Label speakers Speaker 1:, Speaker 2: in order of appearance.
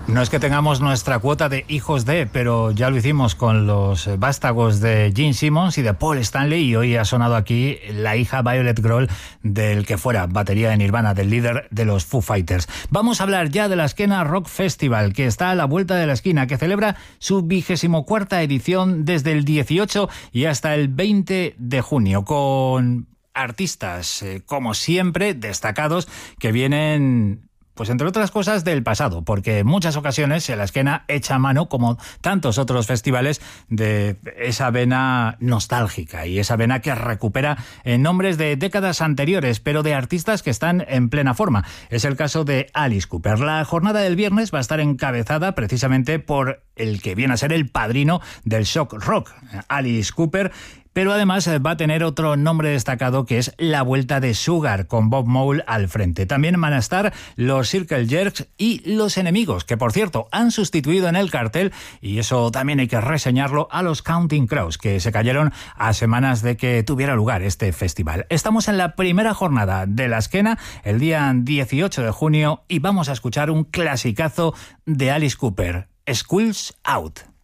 Speaker 1: No es que tengamos nuestra cuota de hijos de, pero ya lo hicimos con los vástagos de Gene Simmons y de Paul Stanley, y hoy ha sonado aquí la hija Violet Grohl del que fuera batería de Nirvana, del líder de los Foo Fighters. Vamos a hablar ya de la Skena Rock Festival, que está a la vuelta de la esquina, que celebra su 24ª edición desde el 18 y hasta el 20 de junio, con artistas, como siempre, destacados, que vienen, pues entre otras cosas, del pasado, porque en muchas ocasiones la Skena echa mano, como tantos otros festivales, de esa vena nostálgica y esa vena que recupera nombres de décadas anteriores, pero de artistas que están en plena forma. Es el caso de Alice Cooper. La jornada del viernes va a estar encabezada precisamente por el que viene a ser el padrino del shock rock, Alice Cooper, pero además va a tener otro nombre destacado, que es la vuelta de Sugar, con Bob Mole al frente. También van a estar los Circle Jerks y Los Enemigos, que por cierto han sustituido en el cartel, y eso también hay que reseñarlo, a los Counting Crows, que se cayeron a semanas de que tuviera lugar este festival. Estamos en la primera jornada de la Skena, el día 18 de junio, y vamos a escuchar un clasicazo de Alice Cooper, Squeals Out.